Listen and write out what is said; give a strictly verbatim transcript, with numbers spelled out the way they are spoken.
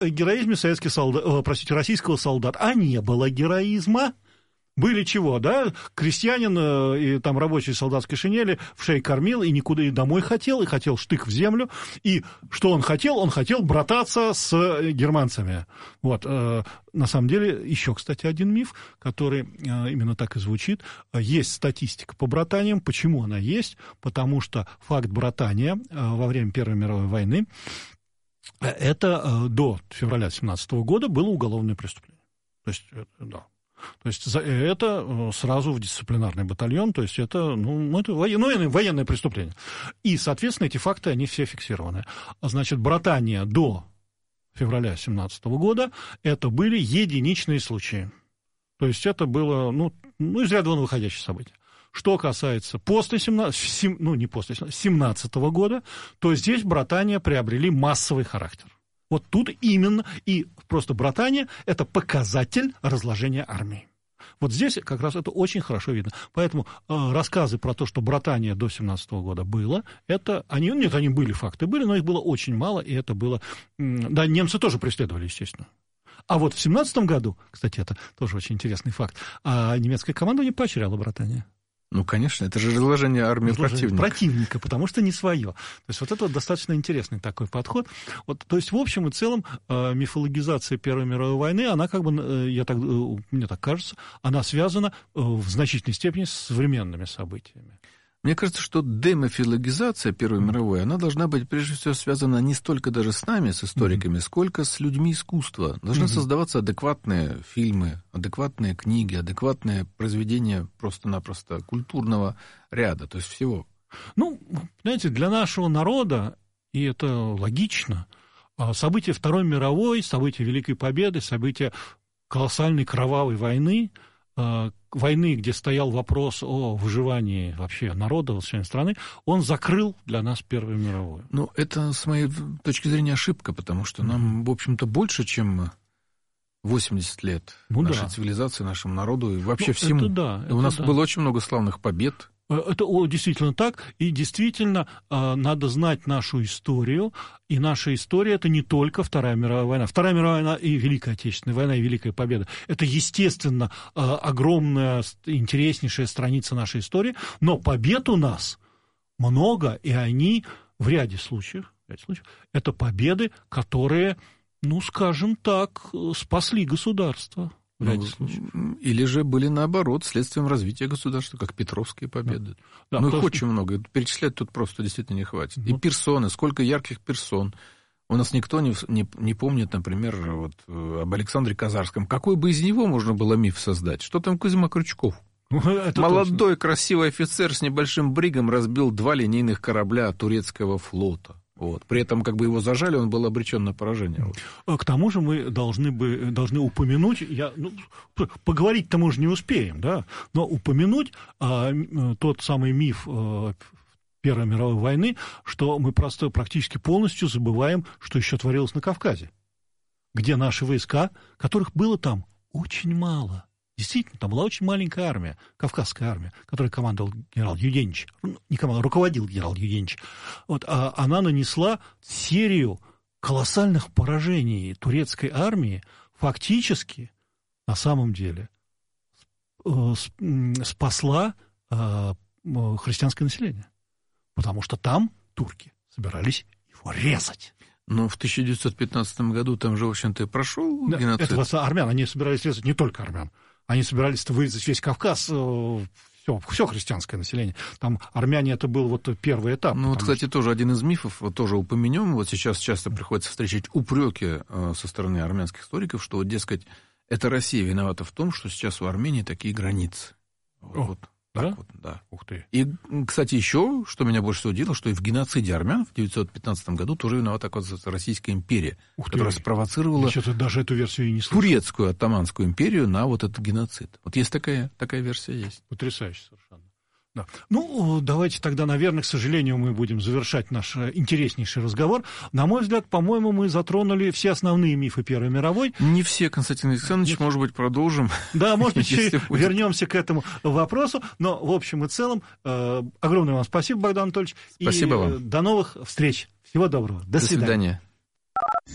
героизме советских солдат, о, простите, российского солдата, а не было героизма. Были чего, да? Крестьянин и там рабочий в солдатской шинели в шее кормил и никуда и домой хотел, и хотел штык в землю. И что он хотел? Он хотел брататься с германцами. Вот. На самом деле, еще, кстати, один миф, который именно так и звучит. Есть статистика по братаниям. Почему она есть? Потому что факт братания во время Первой мировой войны это до февраля семнадцатого года было уголовное преступление. То есть, да. То есть это сразу в дисциплинарный батальон, то есть это, ну, это военное, военное преступление. И, соответственно, эти факты, они все фиксированы. Значит, братание до февраля семнадцатого года это были единичные случаи. То есть это было, ну, ну из ряда вон выходящее событие. Что касается после семнадцатого, ну, не после семнадцатого года, то здесь братания приобрели массовый характер. Вот тут именно, и просто братание – это показатель разложения армии. Вот здесь как раз это очень хорошо видно. Поэтому э, рассказы про то, что братание до семнадцатого года было, это, они, нет, они были, факты были, но их было очень мало, и это было, да, немцы тоже преследовали, естественно. А вот в семнадцатом году, кстати, это тоже очень интересный факт, а немецкое командование поощряло братание. Ну, конечно, это же разложение армии разложение противника. Противника, потому что не свое. То есть вот это вот достаточно интересный такой подход. Вот, то есть в общем и целом э, мифологизация Первой мировой войны, она как бы, э, я так, э, мне так кажется, она связана э, в значительной степени с современными событиями. Мне кажется, что демифологизация Первой мировой, она должна быть прежде всего связана не столько даже с нами, с историками, mm-hmm. сколько с людьми искусства. Должны mm-hmm. создаваться адекватные фильмы, адекватные книги, адекватные произведения просто-напросто культурного ряда, то есть всего. Ну, знаете, для нашего народа, и это логично, события Второй мировой, события Великой Победы, события колоссальной кровавой войны, войны, где стоял вопрос о выживании вообще народа, вообще страны, он закрыл для нас Первую мировую. Ну, это, с моей точки зрения, ошибка, потому что нам, в общем-то, больше, чем восемьдесят лет ну, нашей да. цивилизации, нашему народу и вообще ну, всему. Это да, это У нас да. было очень много славных побед. Это действительно так, и действительно надо знать нашу историю, и наша история – это не только Вторая мировая война. Вторая мировая война и Великая Отечественная война, и Великая Победа – это, естественно, огромная, интереснейшая страница нашей истории, но побед у нас много, и они в ряде случаев, в ряде случаев это победы, которые, ну, скажем так, спасли государство. Ну, или же были, наоборот, следствием развития государства, как Петровские победы. Да. Ну, да, их очень много. Перечислять тут просто действительно не хватит. Вот. И персоны, сколько ярких персон. У нас никто не, не, не помнит, например, вот, об Александре Казарском. Какой бы из него можно было миф создать? Что там Кузьма Крючков? Это молодой, точно. Красивый офицер с небольшим бригом разбил два линейных корабля турецкого флота. Вот. При этом, как бы его зажали, он был обречен на поражение. К тому же мы должны, бы, должны упомянуть, я, ну, поговорить-то мы же не успеем, да, но упомянуть а, тот самый миф а, Первой мировой войны, что мы просто практически полностью забываем, что еще творилось на Кавказе, где наши войска, которых было там очень мало. Действительно, там была очень маленькая армия, Кавказская армия, которой командовал генерал Юденич, не командовал, руководил генерал Юденич. Вот, а она нанесла серию колоссальных поражений турецкой армии, фактически, на самом деле, спасла христианское население, потому что там турки собирались его резать. Но в тысяча девятьсот пятнадцатом году там же, в общем-то, и прошел геноцид. Это армян, они собирались резать не только армян. Они собирались вырезать весь Кавказ, все, все христианское население. Там армяне, это был вот первый этап. Ну, вот, кстати, что... тоже один из мифов, вот тоже упомянем. Вот сейчас часто приходится встречать упреки со стороны армянских историков, что, вот, дескать, это Россия виновата в том, что сейчас у Армении такие границы. О, вот. Да? Так вот, да. Ух ты. И, кстати, еще, что меня больше всего удивило, что и в геноциде армян в девятьсот пятнадцатом году тоже виновата, оказывается, Российская империя, Ух которая ты. спровоцировала что-то даже эту версию и не слышал. Турецкую оттоманскую империю на вот этот геноцид. Вот есть такая, такая версия есть. Потрясающе совершенно. Да. Ну, давайте тогда, наверное, к сожалению, мы будем завершать наш интереснейший разговор. На мой взгляд, по-моему, мы затронули все основные мифы Первой мировой. Не все, Константин Александрович, может быть, продолжим. Да, может быть, вернемся к этому вопросу. Но, в общем и целом, огромное вам спасибо, Богдан Анатольевич. Спасибо вам. До новых встреч. Всего доброго. До, До свидания.